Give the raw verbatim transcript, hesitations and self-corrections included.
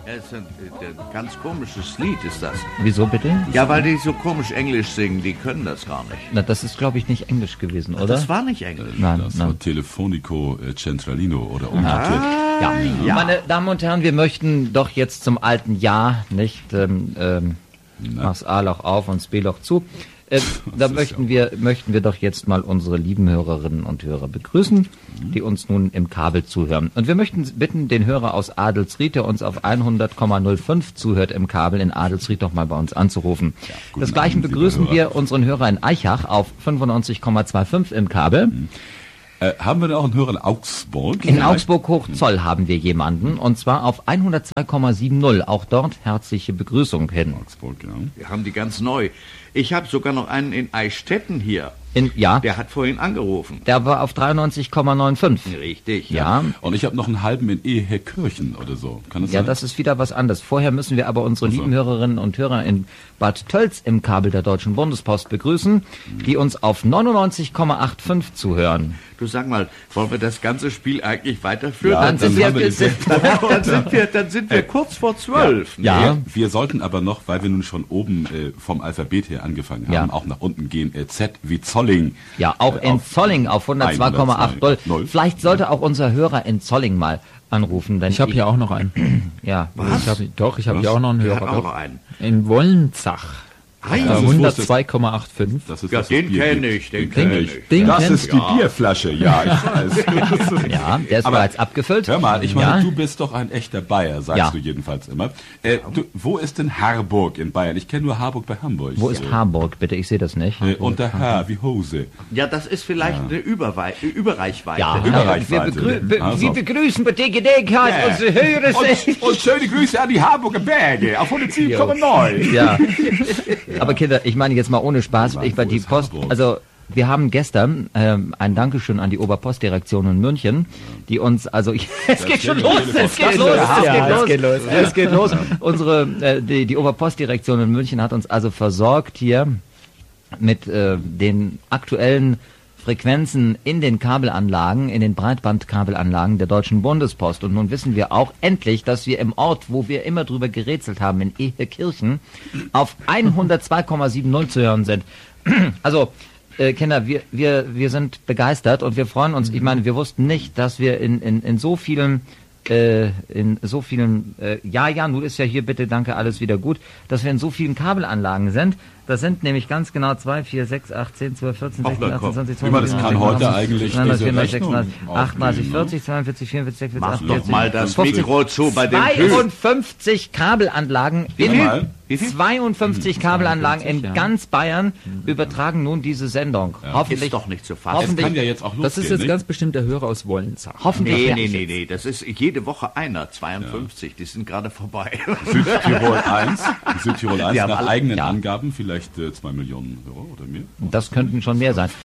Es ist ein, ein ganz komisches Lied, ist das. Wieso bitte? Ja, weil die so komisch Englisch singen, die können das gar nicht. Na, das ist, glaube ich, nicht Englisch gewesen, oder? Das war nicht Englisch. Nein, Das nein. war Telefonico äh, Centralino oder umgekehrt. Ja. ja. Meine Damen und Herren, wir möchten doch jetzt zum alten Jahr, nicht, ähm, ähm, mach's A-Loch auf und das B-Loch zu. Äh, da ist möchten ja- wir, möchten wir doch jetzt mal unsere lieben Hörerinnen und Hörer begrüßen, die uns nun im Kabel zuhören. Und wir möchten bitten, den Hörer aus Adelsried, der uns auf hundert Komma null fünf zuhört im Kabel in Adelsried, doch mal bei uns anzurufen. guten Desgleichen Abend, liebe begrüßen Hörer. wir unseren Hörer in Eichach auf fünfundneunzig Komma fünfundzwanzig im Kabel. Äh, haben wir da auch einen Hörer in Augsburg? In Augsburg-Hochzoll haben wir jemanden, und zwar auf hundertzwei Komma siebzig. Auch dort herzliche Begrüßung hin. Augsburg, ja. Wir haben die ganz neu. Ich habe sogar noch einen in Eichstätten hier. In, ja, Der hat vorhin angerufen. der war auf dreiundneunzig Komma fünfundneunzig. Richtig. Ja, Und ich habe noch einen halben in Ehekirchen oder so. Kann das ja, sein? das ist wieder was anderes. Vorher müssen wir aber unsere Ach so. lieben Hörerinnen und Hörer in Bad Tölz im Kabel der Deutschen Bundespost begrüßen, die uns auf neunundneunzig Komma fünfundachtzig zuhören. Du sag mal, wollen wir das ganze Spiel eigentlich weiterführen? Ja, dann, dann sind haben wir, wir sind, die- dann, dann sind wir, dann sind wir kurz vor zwölf. Ja. ne? Wir, wir sollten aber noch, weil wir nun schon oben äh, vom Alphabet her angefangen haben, Ja. auch nach unten gehen. Äh, Z wie Zolling. Ja, auch Äh, in auf Zolling auf hundertzwei Komma acht. null. Vielleicht sollte auch unser Hörer in Zolling mal anrufen. Denn Ich habe hier auch noch einen. Ja, Was? Ich hab, doch, ich habe Was? hier auch noch einen Der Hörer. hat auch Doch. noch einen. In Wollenzach. Ah, Äh, ja. Das ist, wo ist hundertzwei Komma fünfundachtzig. Das ist Ja, das den Bier kenn gibt. ich, den Den kenn kenn ich. Den Das kennt- ist die Bierflasche, ja, ich weiß. ja, der ist Aber bereits abgefüllt. Hör mal, ich meine, Ja. du bist doch ein echter Bayer, sagst Ja. du jedenfalls immer. Äh, du, wo ist denn Harburg in Bayern? Ich kenne nur Harburg bei Hamburg. Wo ist Äh, Harburg, bitte? Ich sehe das nicht. Äh, unter H wie Hose. Ja, das ist vielleicht eine Überwei Überreichweite. Ja, Überreichweite. wir, begrü be Also. wir begrüßen bei der Gelegenheit Ja. unsere Hörer. Und, und schöne Grüße an die Harburger Berge auf hundertsieben Komma neun. Ja. Aber Kinder, ich meine jetzt mal ohne Spaß, ich war wo die ist Post, Harburg? also wir haben gestern ähm, ein Dankeschön an die Oberpostdirektion in München, die uns, also es geht schon los, es geht los, es geht los, es geht los, es geht los. Unsere, äh, die, die Oberpostdirektion in München hat uns also versorgt hier mit äh, den aktuellen Frequenzen in den Kabelanlagen, in den Breitbandkabelanlagen der Deutschen Bundespost. Und nun wissen wir auch endlich, dass wir im Ort, wo wir immer drüber gerätselt haben, in Ehekirchen, auf hundertzwei Komma siebzig zu hören sind. Also, äh, Kinder, wir, wir, wir sind begeistert und wir freuen uns. Ich meine, wir wussten nicht, dass wir in, in, in so vielen äh, in so vielen, äh, ja, ja, nun ist ja hier bitte, danke, alles wieder gut, dass wir in so vielen Kabelanlagen sind. Das sind nämlich ganz genau zwei, vier, sechs, acht, zehn, zwölf, vierzehn, Ach, sechzehn, na komm. achtundzwanzig, Wie man das zweiundzwanzig, kann heute sechsundzwanzig, eigentlich diese sechsundzwanzig, Rechnung sechsundzwanzig, achtunddreißig, aufnehmen, vierzig, zweiundvierzig, vierundvierzig, sechsundvierzig, Mach achtunddreißig, doch mal das fünfzig, Mikro zu bei dem Typ. zweiundfünfzig Kabelanlagen in viel? Wie viel? zweiundfünfzig Kabelanlagen in ja. ganz Bayern übertragen nun diese Sendung. Hoffentlich, Ist doch nicht zu Es fassen. Hoffentlich- kann ja jetzt auch losgehen, Das ist jetzt nicht? ganz bestimmt der Hörer aus Wollenzach. hoffentlich. Nee, ja. nee, nee, nee, das ist jede Woche einer, zweiundfünfzig, die sind gerade vorbei. Südtirol eins, Südtirol eins Die haben nach alle- eigenen ja. Angaben vielleicht äh, zwei Millionen Euro oder mehr. Das könnten schon mehr sein.